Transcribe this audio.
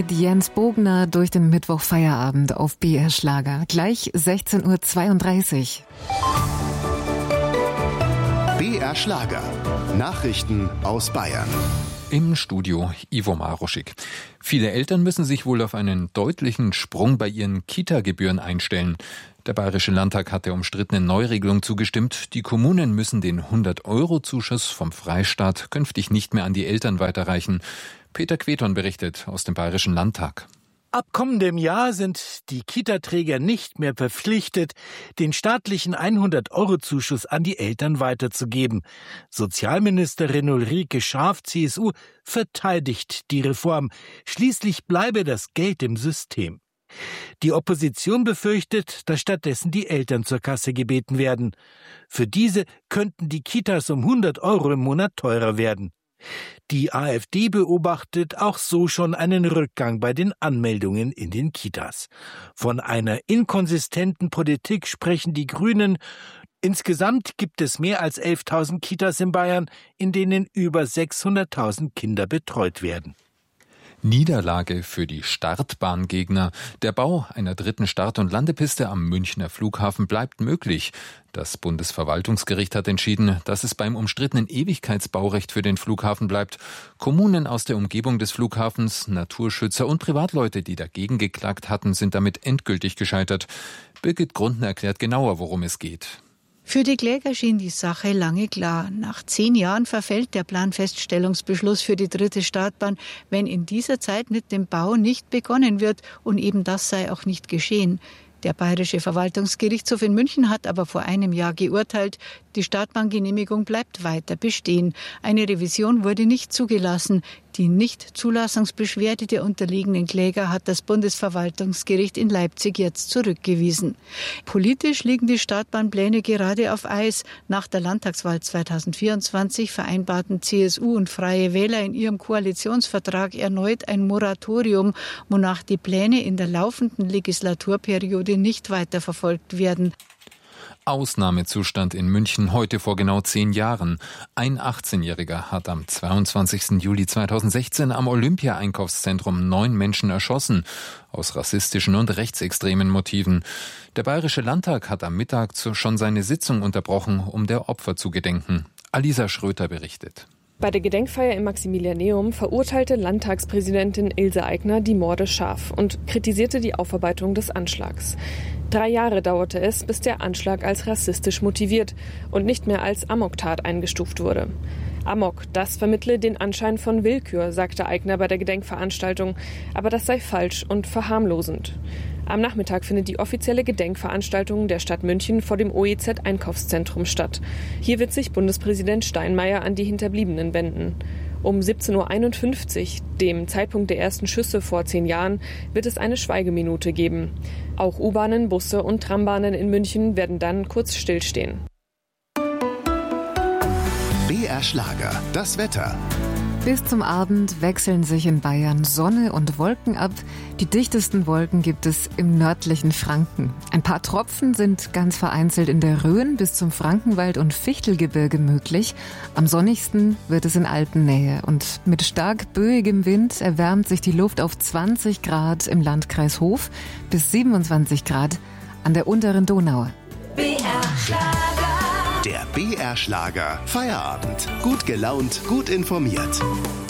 mit Jens Bogner durch den Mittwochfeierabend auf BR Schlager. Gleich 16:32 Uhr. BR Schlager. Nachrichten aus Bayern. Im Studio Ivo Maruschik. Viele Eltern müssen sich wohl auf einen deutlichen Sprung bei ihren Kita-Gebühren einstellen. Der Bayerische Landtag hat der umstrittenen Neuregelung zugestimmt. Die Kommunen müssen den 100-Euro-Zuschuss vom Freistaat künftig nicht mehr an die Eltern weiterreichen. Peter Queton berichtet aus dem Bayerischen Landtag. Ab kommendem Jahr sind die Kita-Träger nicht mehr verpflichtet, den staatlichen 100-Euro-Zuschuss an die Eltern weiterzugeben. Sozialministerin Ulrike Schaaf, CSU, verteidigt die Reform. Schließlich bleibe das Geld im System. Die Opposition befürchtet, dass stattdessen die Eltern zur Kasse gebeten werden. Für diese könnten die Kitas um 100 Euro im Monat teurer werden. Die AfD beobachtet auch so schon einen Rückgang bei den Anmeldungen in den Kitas. Von einer inkonsistenten Politik sprechen die Grünen. Insgesamt gibt es mehr als 11.000 Kitas in Bayern, in denen über 600.000 Kinder betreut werden. Niederlage für die Startbahngegner. Der Bau einer dritten Start- und Landepiste am Münchner Flughafen bleibt möglich. Das Bundesverwaltungsgericht hat entschieden, dass es beim umstrittenen Ewigkeitsbaurecht für den Flughafen bleibt. Kommunen aus der Umgebung des Flughafens, Naturschützer und Privatleute, die dagegen geklagt hatten, sind damit endgültig gescheitert. Birgit Grunden erklärt genauer, worum es geht. Für die Kläger schien die Sache lange klar. Nach 10 Jahren verfällt der Planfeststellungsbeschluss für die dritte Startbahn, wenn in dieser Zeit mit dem Bau nicht begonnen wird, und eben das sei auch nicht geschehen. Der Bayerische Verwaltungsgerichtshof in München hat aber vor einem Jahr geurteilt, die Startbahngenehmigung bleibt weiter bestehen. Eine Revision wurde nicht zugelassen. Die Nichtzulassungsbeschwerde der unterliegenden Kläger hat das Bundesverwaltungsgericht in Leipzig jetzt zurückgewiesen. Politisch liegen die Startbahnpläne gerade auf Eis. Nach der Landtagswahl 2024 vereinbarten CSU und Freie Wähler in ihrem Koalitionsvertrag erneut ein Moratorium, wonach die Pläne in der laufenden Legislaturperiode nicht weiterverfolgt werden. Ausnahmezustand in München heute vor genau 10 Jahren. Ein 18-Jähriger hat am 22. Juli 2016 am Olympia-Einkaufszentrum 9 Menschen erschossen, aus rassistischen und rechtsextremen Motiven. Der Bayerische Landtag hat am Mittag schon seine Sitzung unterbrochen, um der Opfer zu gedenken. Alisa Schröter berichtet. Bei der Gedenkfeier im Maximilianeum verurteilte Landtagspräsidentin Ilse Aigner die Morde scharf und kritisierte die Aufarbeitung des Anschlags. 3 Jahre dauerte es, bis der Anschlag als rassistisch motiviert und nicht mehr als Amoktat eingestuft wurde. Amok, das vermittle den Anschein von Willkür, sagte Aigner bei der Gedenkveranstaltung, aber das sei falsch und verharmlosend. Am Nachmittag findet die offizielle Gedenkveranstaltung der Stadt München vor dem OEZ-Einkaufszentrum statt. Hier wird sich Bundespräsident Steinmeier an die Hinterbliebenen wenden. Um 17:51 Uhr, dem Zeitpunkt der ersten Schüsse vor 10 Jahren, wird es eine Schweigeminute geben. Auch U-Bahnen, Busse und Trambahnen in München werden dann kurz stillstehen. BR Schlager, das Wetter. Bis zum Abend wechseln sich in Bayern Sonne und Wolken ab. Die dichtesten Wolken gibt es im nördlichen Franken. Ein paar Tropfen sind ganz vereinzelt in der Rhön bis zum Frankenwald und Fichtelgebirge möglich. Am sonnigsten wird es in Alpennähe. Und mit stark böigem Wind erwärmt sich die Luft auf 20 Grad im Landkreis Hof bis 27 Grad an der unteren Donau. BR Schlager. Der BR Schlager Feierabend. Gut gelaunt, gut informiert.